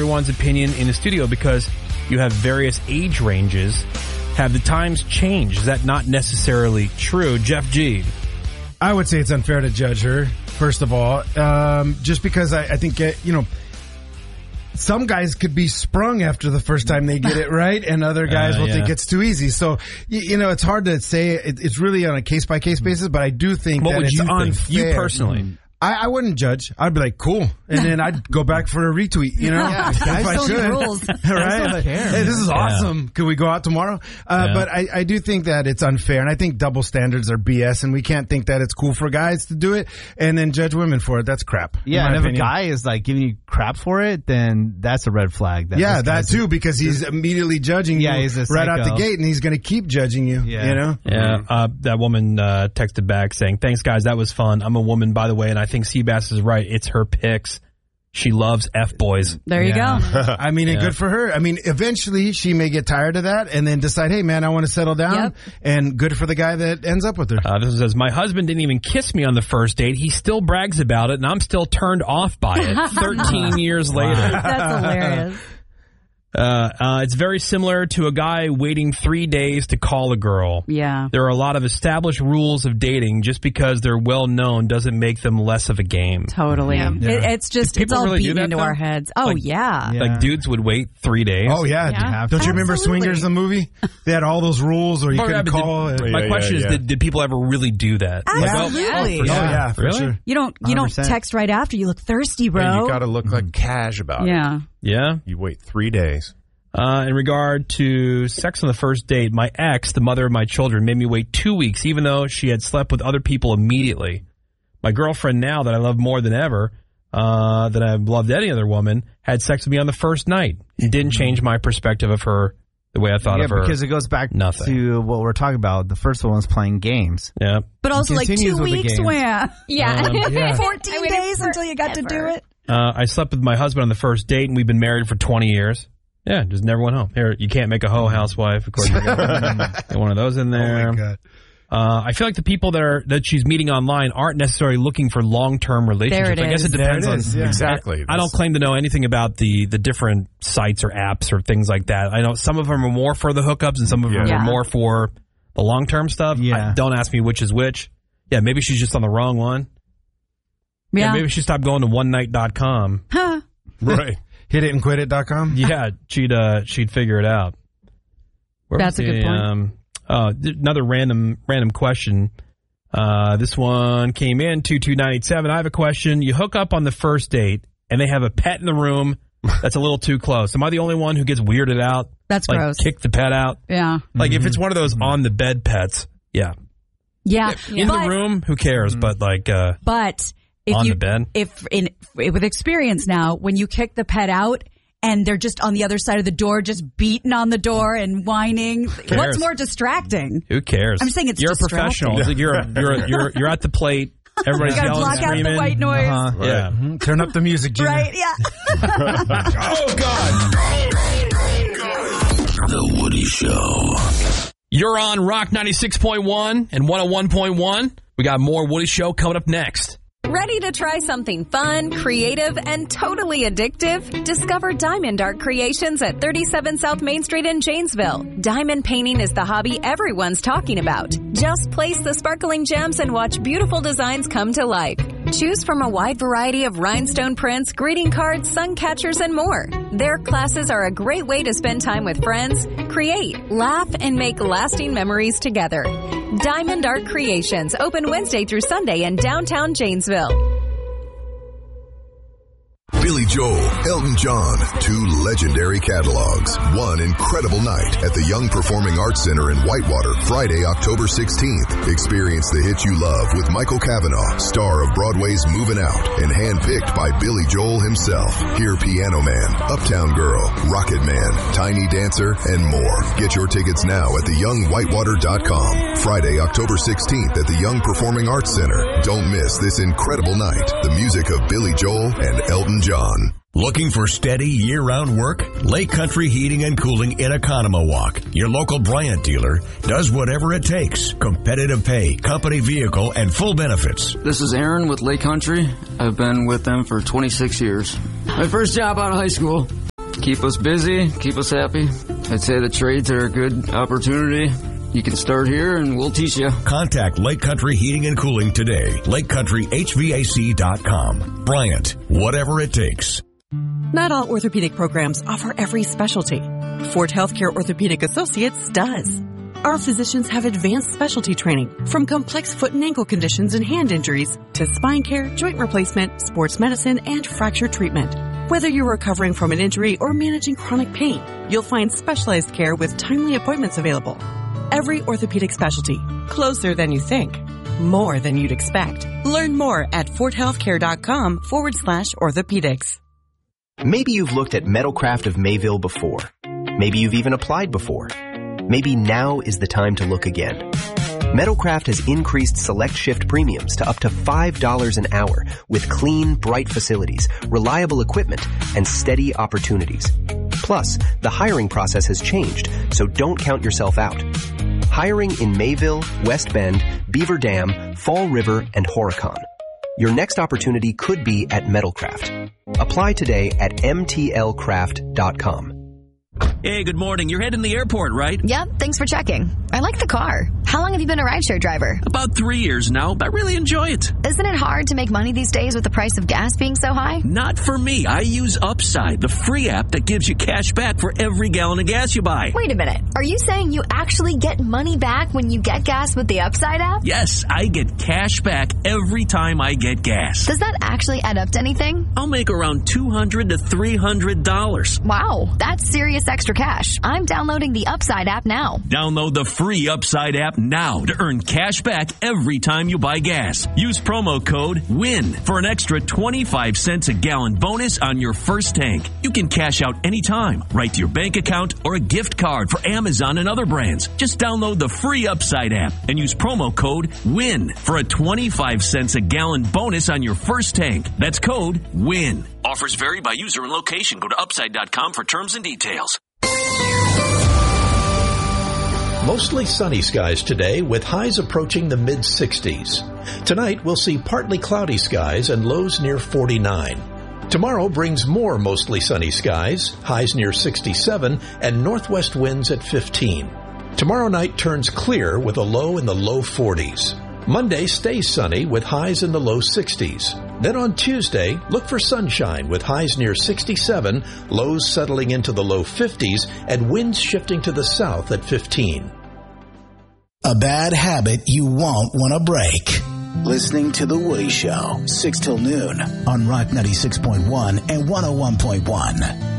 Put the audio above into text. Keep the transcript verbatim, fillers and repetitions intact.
everyone's opinion in the studio because you have various age ranges. Have the times changed? Is that not necessarily true? Jeff G. I would say it's unfair to judge her, first of all, um, just because I, I think, uh, you know, some guys could be sprung after the first time they get it right, and other guys uh, will yeah. think it's too easy. So, you, you know, it's hard to say. It, it's really on a case-by-case basis, but I do think what that would it's you unfair. think? You personally. I, I wouldn't judge. I'd be like, cool. And then I'd go back for a retweet, you know? Yeah, if guys I don't could. need rules. Right? Don't care. Hey, this is awesome. Yeah. Could we go out tomorrow? Uh, Yeah. But I, I do think that it's unfair. And I think double standards are B S. And we can't think that it's cool for guys to do it and then judge women for it. That's crap. Yeah, in my and if opinion. a guy is like giving you crap for it, then that's a red flag. That Yeah, this that guy's- too, because he's immediately judging Yeah, you he's a right out the psycho. gate, and he's going to keep judging you, Yeah. you know? Yeah, uh, that woman uh, texted back saying, thanks, guys. That was fun. I'm a woman, by the way, and I think Seabass is right. It's her picks. She loves F-boys. There you Yeah. go. I mean, and Yeah. good for her. I mean, eventually she may get tired of that and then decide, hey, man, I want to settle down. Yep. And good for the guy that ends up with her. Uh, this one says, my husband didn't even kiss me on the first date. He still brags about it, and I'm still turned off by it thirteen years later. That's hilarious. Uh, uh, it's very similar to a guy waiting three days to call a girl. Yeah. There are a lot of established rules of dating. Just because they're well known doesn't make them less of a game. Totally. Yeah. It, it's just, Do it's people all really do beaten that, into though? our heads. Oh, Like- yeah. Yeah. Like dudes would wait three days. Oh, yeah. Yeah. Don't you remember Absolutely. Swingers, the movie? They had all those rules or you Well, yeah, couldn't but call. did- it. my Yeah, question yeah, is, yeah. did, did people ever really do that? Absolutely. Like, oh, Yeah. for Oh, sure. yeah, for Really? sure. You don't, you one hundred don't percent. text right after. You look thirsty, bro. And you got to look like cash about it. yeah. Yeah. You wait three days. Uh, in regard to sex on the first date, my ex, the mother of my children, made me wait two weeks, even though she had slept with other people immediately. My girlfriend now, that I love more than ever, uh, that I've loved any other woman, had sex with me on the first night. It didn't change my perspective of her the way I thought Yeah, of her. because it goes back Nothing. to what we're talking about. The first one was playing games. Yeah. But also like continues two with the weeks games. where? Yeah. Um, yeah. fourteen I waited days until you got to do forever. it. Uh, I slept with my husband on the first date, and we've been married for twenty years. Yeah, just never went home. Here, you can't make a hoe housewife, according to Get one of those in there. Oh, my God. Uh, I feel like the people that are that she's meeting online aren't necessarily looking for long-term relationships. There it I guess is. it depends There it on is, yeah. Exactly. I don't claim to know anything about the, the different sites or apps or things like that. I know some of them are more for the hookups and some of them Yeah. are Yeah. more for the long-term stuff. Yeah. I, don't ask me which is which. Yeah, maybe she's just on the wrong one. Yeah, Yeah. maybe she stopped going to one night dot com. Huh. Right. Hit it and quit it dot com. Yeah, she'd uh, she'd figure it out. Where That's was a good the, point. Um, uh, th- another random random question. Uh, this one came in two two nine eight seven. I have a question. You hook up on the first date, and they have a pet in the room that's a little too close. Am I the only one who gets weirded out? That's like, gross. Kick the pet out. Yeah. Like if it's one of those on the bed pets, yeah. Yeah. In But- the room, who cares? But like, uh, But if On you, the bed? if in with experience now, when you kick the pet out and they're just on the other side of the door, just beating on the door and whining, cares? what's more distracting? who cares? I'm saying it's you're a distracting. professional. It's like you're a, you're a, you're you're at the plate. Everybody's You gotta yelling, block out screaming. the white noise, Uh-huh. Yeah. Mhm. Turn up the music, Gina. right? Yeah. Oh, God. The Woody Show. You're on Rock ninety-six point one and one oh one point one. We got more Woody Show coming up next. Ready to try something fun, creative, and totally addictive? Discover Diamond Art Creations at thirty-seven South Main Street in Janesville. Diamond painting is the hobby everyone's talking about. Just place the sparkling gems and watch beautiful designs come to life. Choose from a wide variety of rhinestone prints, greeting cards, sun catchers, and more. Their classes are a great way to spend time with friends, create, laugh, and make lasting memories together. Diamond Art Creations, open Wednesday through Sunday in downtown Janesville. Billy Joel, Elton John, two legendary catalogs. One incredible night at the Young Performing Arts Center in Whitewater, Friday, October sixteenth. Experience the hits you love with Michael Cavanaugh, star of Broadway's Moving Out, and handpicked by Billy Joel himself. Hear Piano Man, Uptown Girl, Rocket Man, Tiny Dancer, and more. Get your tickets now at the young whitewater dot com. Friday, October sixteenth at the Young Performing Arts Center. Don't miss this incredible night. The music of Billy Joel and Elton John. Looking for steady year-round work? Lake Country Heating and Cooling in Economowalk, your local Bryant dealer, does whatever it takes. Competitive pay, company vehicle, and full benefits. This is Aaron with Lake Country. I've been with them for twenty-six years. My first job out of high school. keep us busy, keep us happy. I'd say the trades are a good opportunity. You can start here and we'll teach you. Contact Lake Country Heating and Cooling today. lake country h v a c dot com. Bryant, whatever it takes. Not all orthopedic programs offer every specialty. Fort Healthcare Orthopedic Associates does. Our physicians have advanced specialty training, from complex foot and ankle conditions and hand injuries to spine care, joint replacement, sports medicine, and fracture treatment. Whether you're recovering from an injury or managing chronic pain, you'll find specialized care with timely appointments available. Every orthopedic specialty, closer than you think, more than you'd expect. Learn more at forthealthcare.com forward slash orthopedics. Maybe you've looked at Metalcraft of Mayville before. Maybe you've even applied before. Maybe now is the time to look again. Metalcraft has increased select shift premiums to up to five dollars an hour with clean, bright facilities, reliable equipment, and steady opportunities. Plus, the hiring process has changed, so don't count yourself out. Hiring in Mayville, West Bend, Beaver Dam, Fall River, and Horicon. Your next opportunity could be at Metalcraft. Apply today at m t l craft dot com. Hey, good morning. You're heading to the airport, right? Yep, thanks for checking. I like the car. How long have you been a rideshare driver? About three years now, but I really enjoy it. Isn't it hard to make money these days with the price of gas being so high? Not for me. I use Upside, the free app that gives you cash back for every gallon of gas you buy. Wait a minute. Are you saying you actually get money back when you get gas with the Upside app? Yes, I get cash back every time I get gas. Does that actually add up to anything? I'll make around two hundred to three hundred dollars. Wow, that's serious extra cash. I'm downloading the Upside app now. Download the free Upside app now to earn cash back every time you buy gas. Use promo code WIN for an extra twenty-five cents a gallon bonus on your first tank. You can cash out anytime, right to your bank account or a gift card for Amazon and other brands. Just download the free Upside app and use promo code WIN for a twenty-five cents a gallon bonus on your first tank. That's code WIN. Offers vary by user and location. Go to upside dot com for terms and details. Mostly sunny skies today with highs approaching the mid sixties. Tonight we'll see partly cloudy skies and lows near forty-nine. Tomorrow brings more mostly sunny skies, highs near sixty-seven, and northwest winds at fifteen. Tomorrow night turns clear with a low in the low forties. Monday stays sunny with highs in the low sixties. Then on Tuesday, look for sunshine with highs near sixty-seven, lows settling into the low fifties, and winds shifting to the south at fifteen. A bad habit you won't want to break. Listening to The Woody Show, six till noon on Rock ninety-six point one and one oh one point one.